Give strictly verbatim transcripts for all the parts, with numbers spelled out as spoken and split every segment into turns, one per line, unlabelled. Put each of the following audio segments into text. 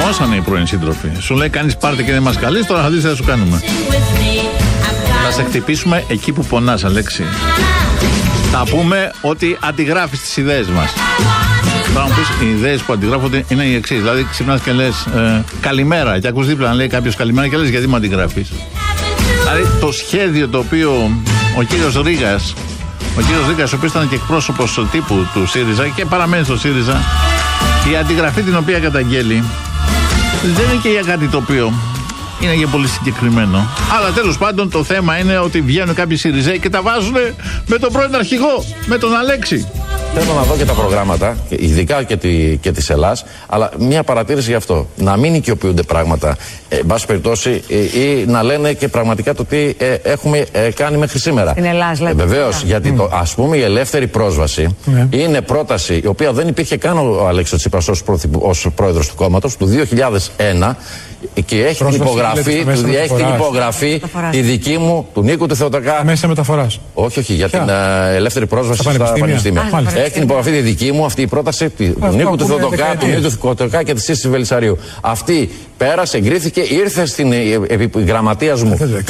Θυμόσανε οι πρώην σύντροφοι. Σου λέει κάνεις πάρτι και δεν μας καλείς, τώρα θα δεις τι θα σου κάνουμε. Θα σε χτυπήσουμε εκεί που πονάς, Αλέξη. Θα πούμε ότι αντιγράφεις τις ιδέες μας. Τώρα μου πεις, οι ιδέες που αντιγράφονται είναι οι εξής. Δηλαδή ξυπνάς και λες ε, καλημέρα και ακούς δίπλα να λέει κάποιος καλημέρα και λες γιατί μου αντιγράφεις. Δηλαδή το σχέδιο το οποίο ο κύριος Ρήγας, ο κύριος Ρήγας ο οποίος ήταν και εκπρόσωπος τύπου του ΣΥΡΙΖΑ και παραμένει στο ΣΥΡΙΖΑ, η αντιγραφή την οποία καταγγέλει δεν είναι και για κάτι το οποίο είναι για πολύ συγκεκριμένο. Αλλά τέλος πάντων το θέμα είναι ότι βγαίνουν κάποιοι ΣΥΡΙΖΑΙ και τα βάζουν με τον πρώην αρχηγό, με τον Αλέξη.
Θέλω να δω και τα προγράμματα, ειδικά και, τη, και της Ελλάς, αλλά μια παρατήρηση γι' αυτό. Να μην οικειοποιούνται πράγματα, ε, εν πάση περιπτώσει, ε, ή να λένε και πραγματικά το τι ε, έχουμε ε, κάνει μέχρι σήμερα.
Στην Ελλάδα, λέτε.
Ε, Βεβαίως, mm. γιατί το, ας πούμε η ελεύθερη πρόσβαση mm. είναι πρόταση η οποία δεν υπήρχε καν ο Αλέξης Τσίπρας ως, ως πρόεδρος του κόμματος του δύο χιλιάδες ένα και έχει την υπογραφή, του, έχει την υπογραφή τη δική μου, του Νίκου του Θεοτοκά.
Μέσα μεταφοράς.
Όχι, όχι, για Ποια? την uh, ελεύθερη πρόσβαση στα πανεπιστήμια. Έχει την υπογραφή τη δική μου, αυτή η πρόταση του Νίκου του Θεοτοκά, του Νίκου του Θεοτοκά και τη Σύσης Βελισσαρίου. Αυτή πέρασε, εγκρίθηκε, ήρθε στην γραμματεία μου και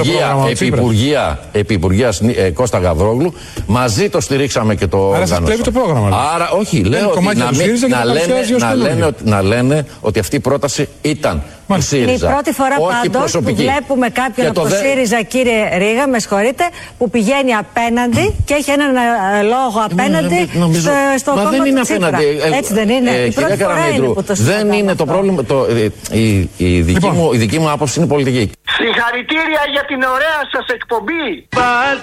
επί υπουργεία Κώστα Γαβρόγλου. Μαζί το στηρίξαμε και το οργανώσαμε. Άρα σας το πρόγραμμα. Άρα, όχι, λέω ότι να λένε ότι αυτή η πρόταση ήταν.
Είναι η πρώτη φορά πάντως που βλέπουμε κάποιον από το δε... ΣΥΡΙΖΑ, κύριε Ρήγα, με συγχωρείτε, που πηγαίνει απέναντι και έχει έναν λόγο απέναντι νομίζω, στο, στο κόμμα του Τσίπρα. Ε, Έτσι δεν είναι? Ε, η πρώτη φορά είναι που το συζητάμε.
Δεν είναι
αυτό.
Το πρόβλημα. Το, η, η, δική
λοιπόν.
μου, η δική μου άποψη είναι πολιτική.
Συγχαρητήρια για την ωραία σας εκπομπή.